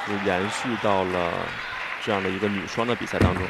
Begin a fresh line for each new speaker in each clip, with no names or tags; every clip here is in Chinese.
是延续到了这样的一个女双的比赛当中。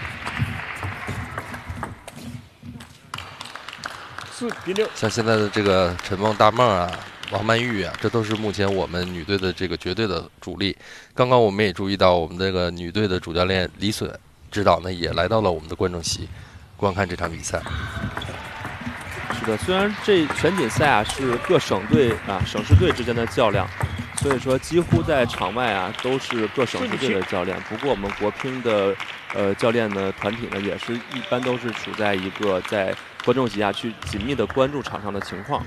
4比6。像现在的这个陈梦、大梦啊、王曼玉啊，这都是目前我们女队的这个绝对的主力。刚刚我们也注意到，我们这个女队的主教练李隼指导呢，也来到了我们的观众席，观看这场比赛。
是的，虽然这全锦赛啊是各省队啊、省市队之间的较量，所以说几乎在场外啊都是各省市队的较量。不过我们国乒的教练的团体呢，也是一般都是处在一个在观众席下去紧密的关注场上的情况。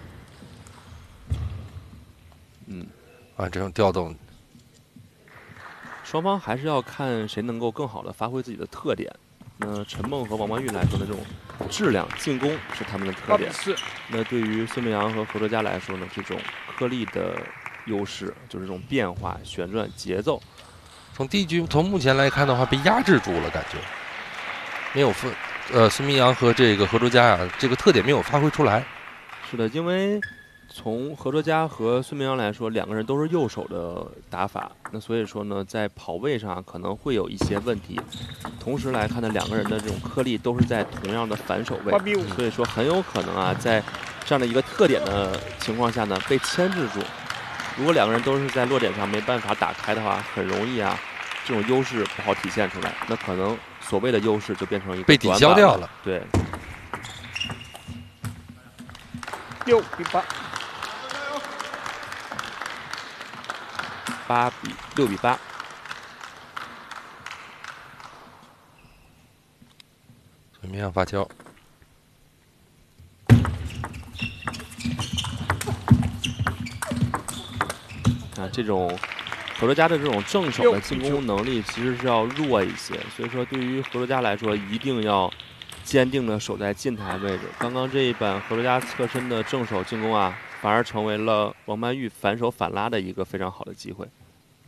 这种调动，
双方还是要看谁能够更好的发挥自己的特点。那陈梦和王曼玉来说呢，这种质量进攻是他们的特点。那对于孙铭阳和何卓佳来说呢，这种颗粒的优势就是这种变化、旋转、节奏。
从第一局从目前来看的话，被压制住了，感觉没有孙铭阳和这个何卓佳啊，这个特点没有发挥出来。
是的，因为从何卓佳和孙铭阳来说，两个人都是右手的打法，那所以说呢，在跑位上可能会有一些问题。同时来看呢，两个人的这种颗粒都是在同样的反手位，所以说很有可能啊，在这样的一个特点的情况下呢，被牵制住。如果两个人都是在落点上没办法打开的话，很容易啊，这种优势不好体现出来，那可能所谓的优势就变成一个
被抵消掉了。
对。
6比8。
6比8。
孙铭阳发球。
这种何卓佳的这种正手的进攻能力其实是要弱一些，所以说对于何卓佳来说，一定要坚定的守在近台位置。刚刚这一板何卓佳侧身的正手进攻啊，反而成为了王曼玉反手反拉的一个非常好的机会。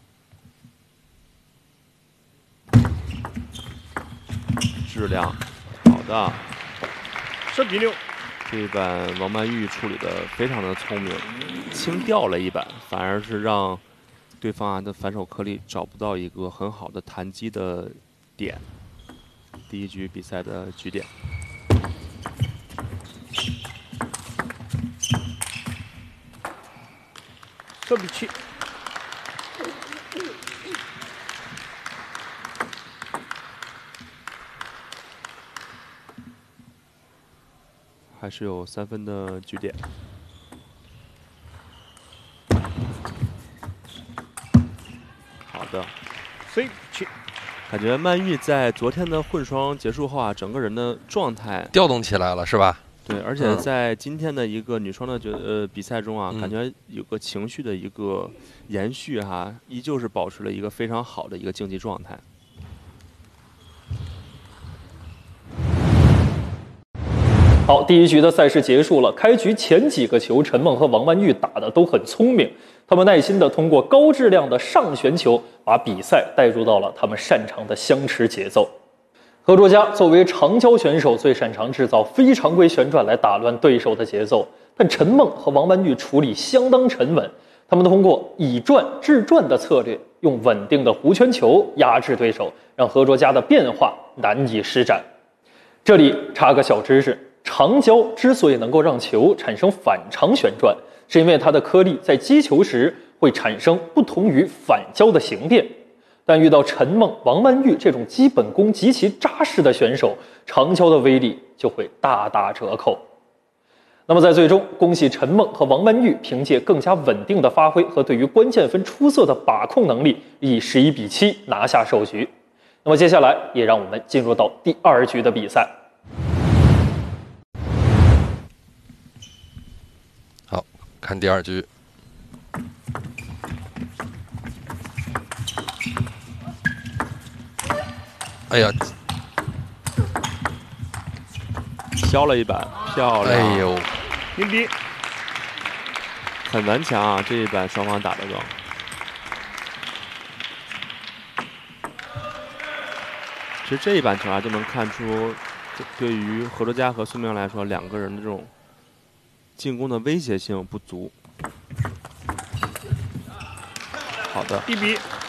质量好的
10比6。
这一板王曼玉处理的非常的聪明，轻掉了一板，反而是让对方啊的反手颗粒找不到一个很好的弹击的点。第一局比赛的局点。
4比7。
还是有3分的局点。好的。
4比7。
感觉曼玉在昨天的混双结束后啊，整个人的状态
调动起来了，是吧？
对，而且在今天的一个女双的比赛中啊，感觉有个情绪的一个延续哈，依旧是保持了一个非常好的一个竞技状态。
好，第一局的赛事结束了。开局前几个球，陈梦和王曼玉打得都很聪明，他们耐心地通过高质量的上旋球，把比赛带入到了他们擅长的相持节奏。何卓佳作为长交选手，最擅长制造非常规旋转来打乱对手的节奏，但陈梦和王曼玉处理相当沉稳，他们通过以转制转的策略，用稳定的弧圈球压制对手，让何卓佳的变化难以施展。这里插个小知识。长交之所以能够让球产生反常旋转，是因为它的颗粒在击球时会产生不同于反交的形变。但遇到陈梦、王曼玉这种基本功极其扎实的选手，长交的威力就会大打折扣。那么在最终，恭喜陈梦和王曼玉凭借更加稳定的发挥和对于关键分出色的把控能力，以11比7拿下首局。那么接下来也让我们进入到第2局的比赛。
看第2局，哎呀，
削了一板，漂亮！
哎呦
0比，
很顽强啊！这一板双方打的都。其实这一板球啊，就能看出，对于何卓佳和孙铭阳来说，两个人的这种进攻的威胁性不足。好的
1比。